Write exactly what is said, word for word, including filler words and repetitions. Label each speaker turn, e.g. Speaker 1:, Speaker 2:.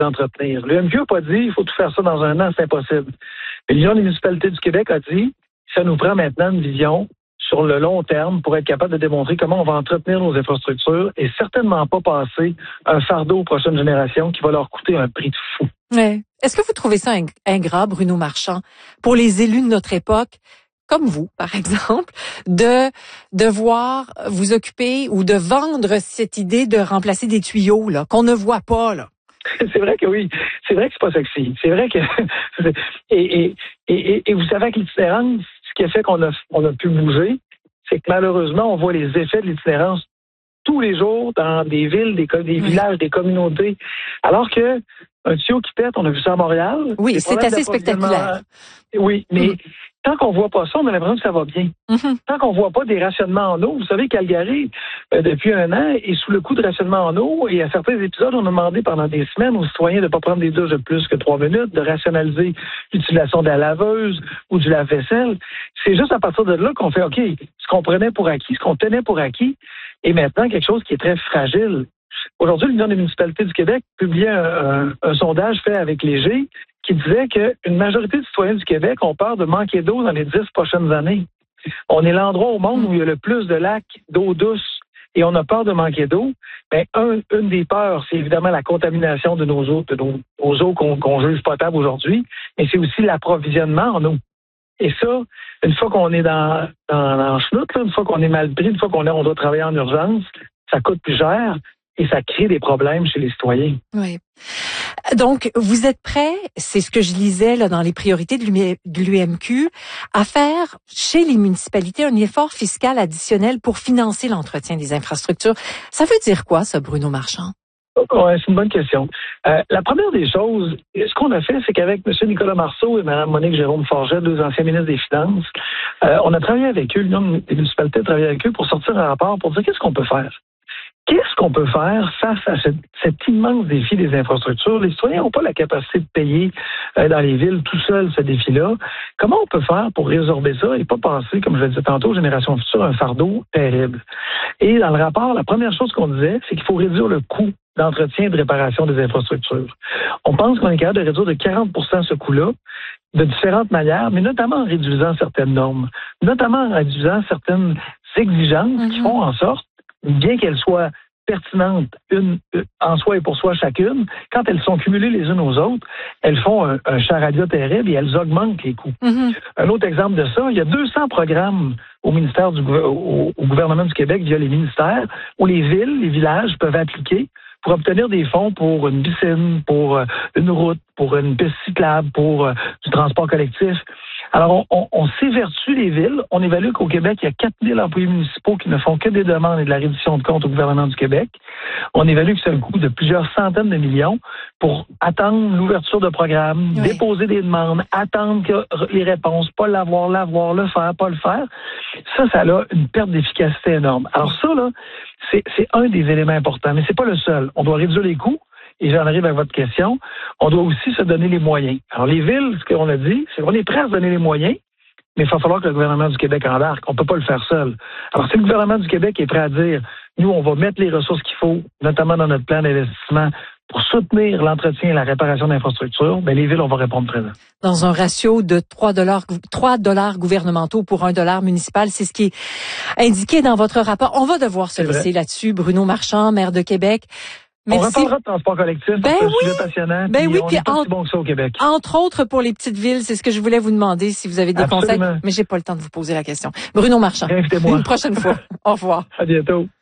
Speaker 1: d'entretenir. Le M Q n'a pas dit il faut tout faire ça dans un an, c'est impossible. Mais l'Union des municipalités du Québec a dit ça nous prend maintenant une vision sur le long terme pour être capable de démontrer comment on va entretenir nos infrastructures et certainement pas passer un fardeau aux prochaines générations qui va leur coûter un prix de fou.
Speaker 2: Ouais. Est-ce que vous trouvez ça ingrat, Bruno Marchand, pour les élus de notre époque, comme vous, par exemple, de devoir vous occuper ou de vendre cette idée de remplacer des tuyaux là qu'on ne voit pas là?
Speaker 1: C'est vrai que oui. C'est vrai que c'est pas sexy. C'est vrai que et, et, et, et vous savez que l'itinérance, ce qui a fait qu'on a, on a pu bouger, c'est que malheureusement, on voit les effets de l'itinérance tous les jours dans des villes, des, des oui. villages, des communautés. Alors que un tuyau qui pète, on a vu ça à Montréal.
Speaker 2: Oui, c'est assez spectaculaire.
Speaker 1: Oui, mais mmh. tant qu'on voit pas ça, on a l'impression que ça va bien.
Speaker 2: Mmh.
Speaker 1: Tant qu'on voit pas des rationnements en eau, vous savez, Calgary, euh, depuis un an, est sous le coup de rationnement en eau, et à certains épisodes, on a demandé pendant des semaines aux citoyens de ne pas prendre des douches de plus que trois minutes, de rationaliser l'utilisation de la laveuse ou du lave-vaisselle. C'est juste à partir de là qu'on fait, OK, ce qu'on prenait pour acquis, ce qu'on tenait pour acquis, est maintenant quelque chose qui est très fragile. Aujourd'hui, l'Union des municipalités du Québec publiait un, un, un sondage fait avec Léger qui disait qu'une majorité de citoyens du Québec ont peur de manquer d'eau dans les dix prochaines années. On est l'endroit au monde où il y a le plus de lacs d'eau douce et on a peur de manquer d'eau. Bien, un, une des peurs, c'est évidemment la contamination de nos eaux, de nos, nos eaux qu'on, qu'on juge potables aujourd'hui, mais c'est aussi l'approvisionnement en eau. Et ça, une fois qu'on est dans, dans, dans le chenoute, là, une fois qu'on est mal pris, une fois qu'on est, on doit travailler en urgence, ça coûte plus cher. Et ça crée des problèmes chez les citoyens.
Speaker 2: Oui. Donc, vous êtes prêts, c'est ce que je lisais là dans les priorités de l'U M Q, à faire chez les municipalités un effort fiscal additionnel pour financer l'entretien des infrastructures. Ça veut dire quoi, ça, Bruno Marchand?
Speaker 1: Oui, c'est une bonne question. Euh, la première des choses, ce qu'on a fait, c'est qu'avec M. Nicolas Marceau et Mme Monique Jérôme-Forget, deux anciens ministres des Finances, euh, on a travaillé avec eux, l'Union des municipalités a travaillé avec eux pour sortir un rapport pour dire qu'est-ce qu'on peut faire. Qu'est-ce qu'on peut faire face à cet, cet immense défi des infrastructures? Les citoyens n'ont pas la capacité de payer euh, dans les villes tout seuls ce défi-là. Comment on peut faire pour résorber ça et pas passer, comme je le disais tantôt, aux générations futures, un fardeau terrible? Et dans le rapport, la première chose qu'on disait, c'est qu'il faut réduire le coût d'entretien et de réparation des infrastructures. On pense qu'on est capable de réduire de quarante pour cent ce coût-là de différentes manières, mais notamment en réduisant certaines normes, notamment en réduisant certaines exigences mm-hmm. qui font en sorte bien qu'elles soient pertinentes une, une en soi et pour soi chacune, quand elles sont cumulées les unes aux autres, elles font un, un charabia terrible et elles augmentent les coûts. Mm-hmm. Un autre exemple de ça, il y a deux cents programmes au ministère du au, au gouvernement du Québec via les ministères où les villes, les villages peuvent appliquer pour obtenir des fonds pour une piscine, pour euh, une route, pour une piste cyclable, pour euh, du transport collectif. Alors, on, on, on s'évertue les villes. On évalue qu'au Québec, il y a quatre mille employés municipaux qui ne font que des demandes et de la reddition de comptes au gouvernement du Québec. On évalue que c'est un coût de plusieurs centaines de millions pour attendre l'ouverture de programmes, oui. déposer des demandes, attendre que les réponses, pas l'avoir, l'avoir, le faire, pas le faire. Ça, ça a une perte d'efficacité énorme. Alors ça, là, c'est, c'est un des éléments importants, mais c'est pas le seul. On doit réduire les coûts. Et j'en arrive à votre question, on doit aussi se donner les moyens. Alors, les villes, ce qu'on a dit, c'est qu'on est prêt à se donner les moyens, mais il va falloir que le gouvernement du Québec embarque. On ne peut pas le faire seul. Alors, si le gouvernement du Québec est prêt à dire, nous, on va mettre les ressources qu'il faut, notamment dans notre plan d'investissement, pour soutenir l'entretien et la réparation d'infrastructures, bien, les villes, on va répondre présent.
Speaker 2: Dans un ratio de trois dollars, trois dollars gouvernementaux pour un dollar municipal, c'est ce qui est indiqué dans votre rapport. On va devoir se laisser là-dessus. Bruno Marchand, maire de Québec. Merci.
Speaker 1: On reparlera de transport collectif,
Speaker 2: ben
Speaker 1: c'est un
Speaker 2: oui.
Speaker 1: sujet passionnant,
Speaker 2: ben oui,
Speaker 1: on
Speaker 2: puis
Speaker 1: est pas
Speaker 2: en,
Speaker 1: si bon que ça au Québec.
Speaker 2: Entre autres pour les petites villes, c'est ce que je voulais vous demander si vous avez des
Speaker 1: Absolument.
Speaker 2: conseils, mais j'ai pas le temps de vous poser la question. Bruno Marchand,
Speaker 1: Invitez-moi.
Speaker 2: une prochaine fois. Au revoir.
Speaker 1: À bientôt.